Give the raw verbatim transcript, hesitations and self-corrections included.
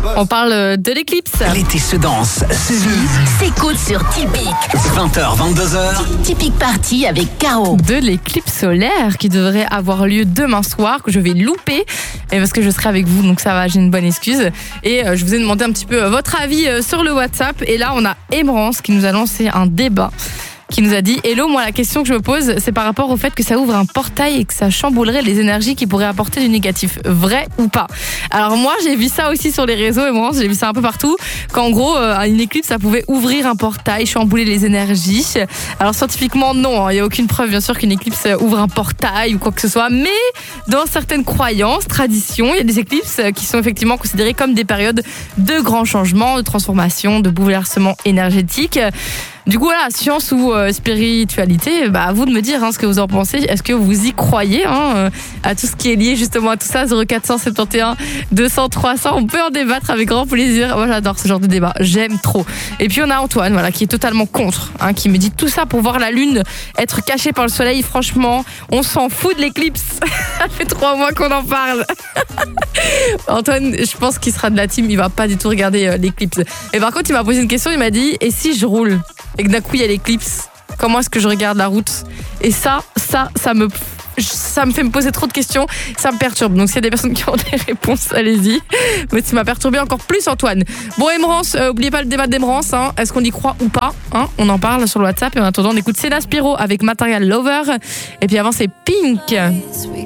On parle de l'éclipse. L'été se danse, se vit, s'écoute sur Tipeee. vingt heures, vingt-deux heures. Tipeee Party avec Caro. De l'éclipse solaire qui devrait avoir lieu demain soir, que je vais louper, et parce que je serai avec vous, donc ça va, j'ai une bonne excuse. Et je vous ai demandé un petit peu votre avis sur le WhatsApp. Et là, on a Emerance qui nous a lancé un débat, qui nous a dit « Hello, moi la question que je me pose, c'est par rapport au fait que ça ouvre un portail et que ça chamboulerait les énergies qui pourraient apporter du négatif. Vrai ou pas ?» Alors moi, j'ai vu ça aussi sur les réseaux, Emerance, j'ai vu ça un peu partout, qu'en gros, euh, une éclipse, ça pouvait ouvrir un portail, chambouler les énergies. Alors scientifiquement, non, il n'y a aucune preuve, bien sûr, qu'une éclipse ouvre un portail ou quoi que ce soit, mais dans certaines croyances, traditions, il y a des éclipses qui sont effectivement considérées comme des périodes de grands changements, de transformation, de bouleversement énergétique. Du coup, voilà, science ou euh, spiritualité, bah, à vous de me dire hein, ce que vous en pensez. Est-ce que vous y croyez hein, euh, à tout ce qui est lié justement à tout ça? Zéro quatre cent soixante et onze deux cents trois cents, on peut en débattre avec grand plaisir. Moi, j'adore ce genre de débat, j'aime trop. Et puis, on a Antoine, voilà, qui est totalement contre, hein, qui me dit tout ça pour voir la lune être cachée par le soleil. Franchement, on s'en fout de l'éclipse. Ça fait trois mois qu'on en parle. Antoine, je pense qu'il sera de la team, il va pas du tout regarder euh, l'éclipse. Et par contre, il m'a posé une question, il m'a dit, et si je roule et que d'un coup il y a l'éclipse, comment est-ce que je regarde la route? Et ça, ça, ça me, ça me fait me poser trop de questions, ça me perturbe. Donc s'il y a des personnes qui ont des réponses, allez-y. Mais ça m'a perturbé encore plus, Antoine. Bon, Emerance, euh, oubliez pas le débat d'Emerance, hein. Est-ce qu'on y croit ou pas hein? On en parle sur le WhatsApp. Et en attendant, on écoute Céla Spiro avec Material Lover. Et puis avant, c'est Pink.